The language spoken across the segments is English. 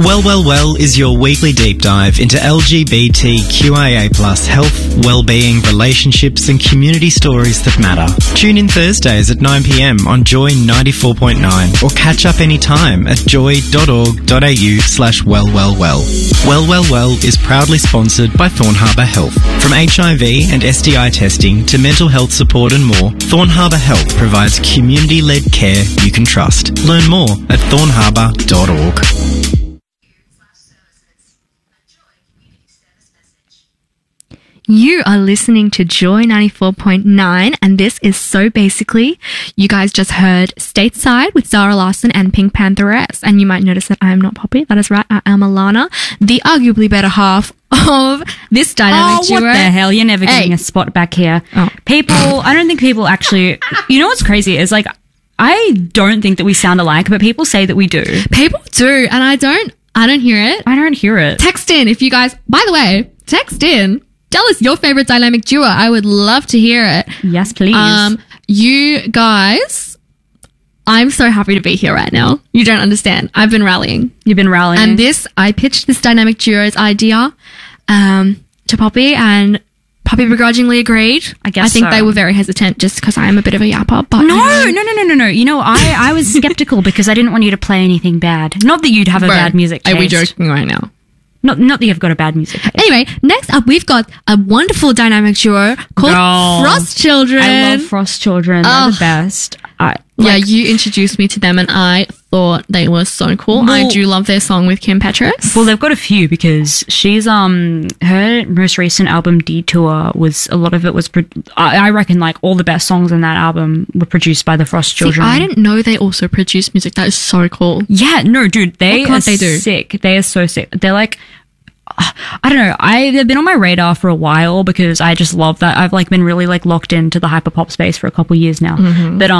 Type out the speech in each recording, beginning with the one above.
Well is your weekly deep dive into LGBTQIA+ health, well-being, relationships and community stories that matter. Tune in Thursdays at 9 p.m. on Joy 94.9 or catch up anytime at joy.org.au/wellwellwell. Well is proudly sponsored by Thorn Harbour Health. From HIV and STI testing to mental health support and more, Thorn Harbour Health provides community-led care you can trust. Learn more at thornharbour.org. You are listening to Joy 94.9 and this is So Basically. You guys just heard Stateside with Zara Larsson and Pink Pantheress, and you might notice that I am not Poppy. That is right, I am Alana, the arguably better half of this dynamic duo. What the hell? You're never getting a spot back here. I don't think people actually, you know what's crazy is like, I don't think that we sound alike, but people say that we do. People do, and I don't hear it. I don't hear it. Text in if you guys, by the way, text in. Tell us your favorite dynamic duo. I would love to hear it. Yes, please. You guys, I'm so happy to be here right now. You don't understand. I've been rallying. You've been rallying. And I pitched this dynamic duo's idea to Poppy, and Poppy begrudgingly agreed. I think they were very hesitant just because I am a bit of a yapper. But No. You know, I was skeptical because I didn't want you to play anything bad. Not that you'd have a bad music taste. Are we joking right now? Not that you've got a bad music taste. Anyway, next up, we've got a wonderful dynamic duo called Frost Children. I love Frost Children. They're the best. You introduced me to them and I thought they were so cool. I do love their song with Kim Petras. Well, they've got a few because she's, her most recent album, Detour, I reckon like all the best songs on that album were produced by the Frost Children. I didn't know they also produce music. That is so cool. Yeah, no, dude, they are sick. They are so sick. They're like, I don't know. They've been on my radar for a while because I just love that. I've like been really like locked into the hyperpop space for a couple years now. Mm-hmm. But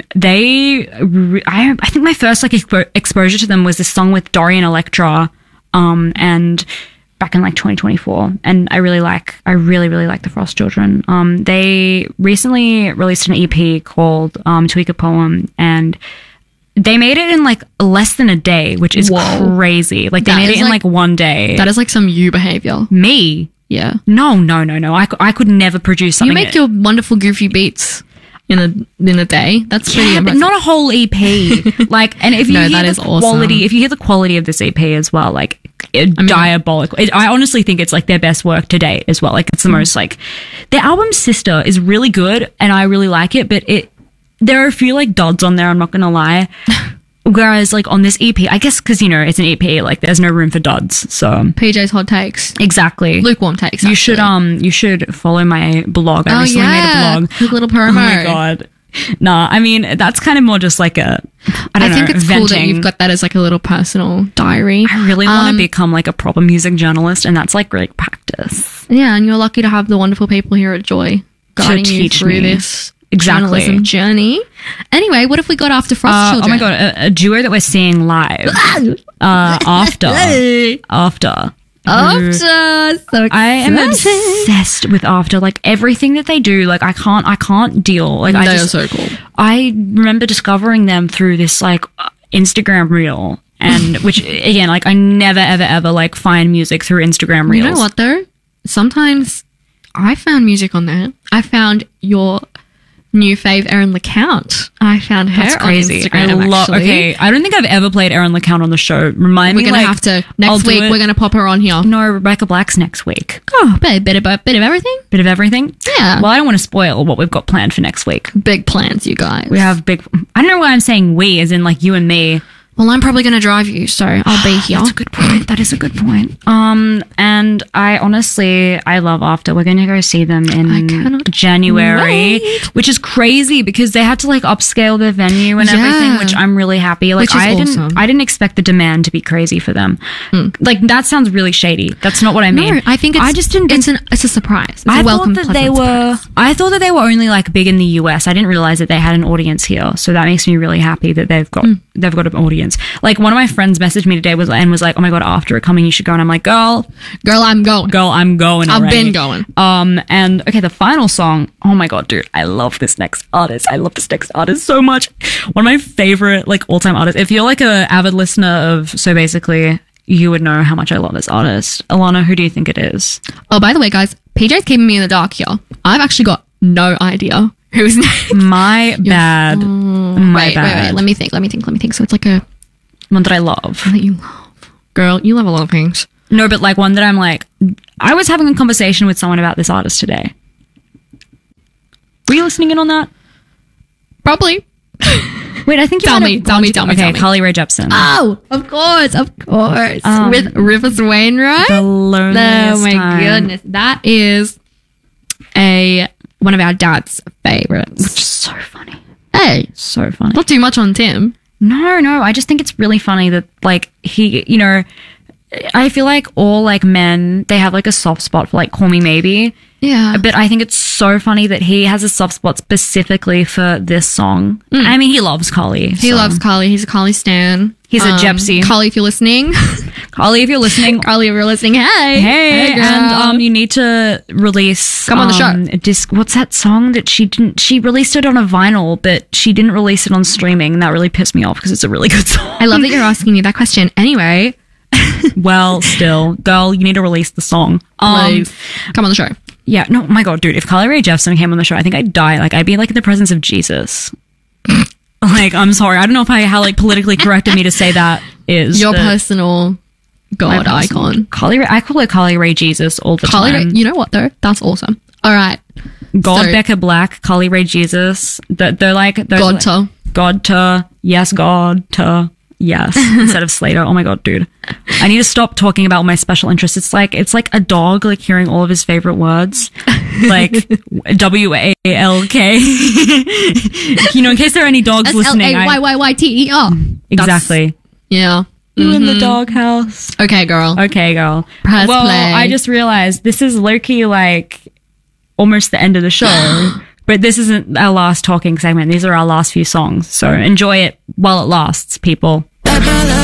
I think my first like exposure to them was this song with Dorian Electra, and back in like 2024. And I really like the Frost Children. They recently released an EP called Tweak a Poem, and they made it in like less than a day, which is crazy. Like they made it in like 1 day. That is like some you behavior. Me? Yeah. No. I could never produce something. You make your wonderful goofy beats in a day. That's pretty impressive. But not a whole EP. Like, and if you hear that is awesome. If you hear the quality of this EP as well, like diabolical. I honestly think it's like their best work to date as well. Like it's the most like their album Sister is really good and I really like it, but there are a few like duds on there, I'm not gonna lie. Whereas like on this EP, I guess because you know it's an EP, like there's no room for duds. So PJ's hot takes, exactly, lukewarm takes. Actually. You should follow my blog. I recently made a blog. Quick little promo. Oh my god. Nah, I mean that's kind of more just like I think it's venting. Cool that you've got that as like a little personal diary. I really want to become like a proper music journalist, and that's like great practice. Yeah, and you're lucky to have the wonderful people here at Joy guiding you through this. Journalism journey. Anyway, what if we got after Frost Children? Oh my god, a duo that we're seeing live. After. So I am obsessed with After. Like everything that they do, like I can't deal. Like they are so cool. I remember discovering them through this like Instagram reel, and which again, like I never ever like find music through Instagram reels. You know what though? Sometimes I found music on there. I found your new fave, Erin LeCount. I found her on Instagram, actually. I don't think I've ever played Erin LeCount on the show. We're going to have to. Next week, we're going to pop her on here. No, Rebecca Black's next week. Oh, bit of everything? Bit of everything? Yeah. Well, I don't want to spoil what we've got planned for next week. Big plans, you guys. We have big... I don't know why I'm saying we, as in like you and me. Well, I'm probably going to drive you, so I'll be here. That's a good point. That is a good point. And I honestly, I love After. We're going to go see them in January, which is crazy because they had to like upscale their venue and everything, which I'm really happy. Like I didn't expect the demand to be crazy for them. Like that sounds really shady. That's not what I mean. No, I think it's a surprise. It's a welcome, I thought that they were only like big in the US. I didn't realize that they had an audience here. So that makes me really happy that they've got an audience. Like one of my friends messaged me today was like, oh my god, After are coming, you should go. And I'm like, girl, I'm going. I've been going. And okay, the final song. Oh my god, dude, I love this next artist. So much. One of my favorite like all-time artists. If you're like a avid listener of So Basically, you would know how much I love this artist. Alana, who do you think it is? Oh, by the way, guys, PJ's keeping me in the dark here. I've actually got no idea who's next. My bad. Wait. Let me think. So it's like a One that I love. one that you love. Girl, you love a lot of things. No, but like one that I'm like, I was having a conversation with someone about this artist today. Were you listening in on that? Probably. Wait, I think you Tell might me, have tell gone me, to- tell me, Okay, tell me. Carly Rae Jepsen. Oh, of course. With Rivers Wainwright. The loneliest Oh my time. goodness. That is one of our dad's favorites. Which is so funny. Hey, So funny. not too much on Tim. No, I just think it's really funny that like he, you know, I feel like all like men, they have like a soft spot for like Call Me Maybe. Yeah. But I think it's so funny that he has a soft spot specifically for this song. I mean, he loves Carly. He loves Carly. He's a Carly stan. He's a Jepsy. Carly, if you're listening. Carly, if you're listening. Carly, if you're listening, hey. Hey, girl. and you need to release. Come on the show. a disc. What's that song that she didn't? She released it on a vinyl, but she didn't release it on streaming, and that really pissed me off because it's a really good song. I love that you're asking me that question. Anyway, Well, still, girl, you need to release the song. please come on the show. Yeah, no, my God, dude, if Carly Rae Jepsen came on the show, I think I'd die. Like, I'd be like in the presence of Jesus. Like, I'm sorry, I don't know how like politically correct of me to say that is. Your but personal God my personal- icon. Carly Rae, I call her Carly Rae Jesus all the Carly time. Rae, you know what though? That's awesome. All right. God, So- Becca Black, Carly Rae Jesus. They're like God to. God to yes, God to yes instead of Slater. Oh my God, dude, I need to stop talking about my special interests. It's like a dog like hearing all of his favorite words, like WALK. You know, in case there are any dogs listening. SLAYYYTER. Exactly. Yeah. You in the doghouse. Okay, girl. Okay, girl. Press well, play. I just realized this is low-key like almost the end of the show. But this isn't our last talking segment. These are our last few songs. So enjoy it while it lasts, people.